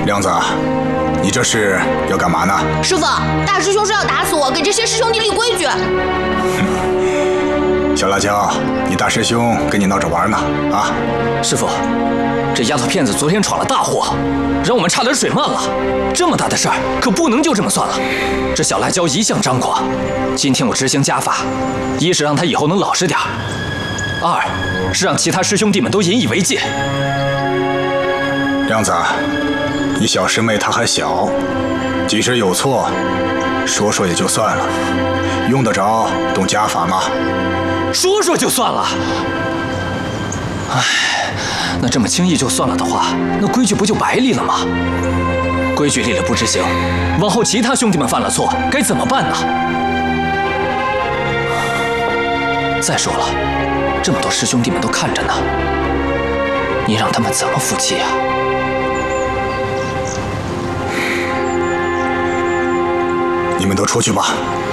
亮子，你这是要干嘛呢？ 师傅，大师兄是要打死我，给这些师兄弟立规矩。 小辣椒，你大师兄跟你闹着玩呢啊！ 师傅，这丫头片子昨天闯了大祸，让我们差点水漫了。这么大的事儿可不能就这么算了。这小辣椒一向张狂，今天我执行家法，一是让他以后能老实点，二是让其他师兄弟们都引以为戒。 亮子，你小师妹她还小，即使有错，说说也就算了，用得着动家法吗？ 说说就算了。唉，那这么轻易就算了的话，那规矩不就白立了吗？规矩立了不执行，往后其他兄弟们犯了错，该怎么办呢？再说了，这么多师兄弟们都看着呢，你让他们怎么服气呀？ 你们都出去吧。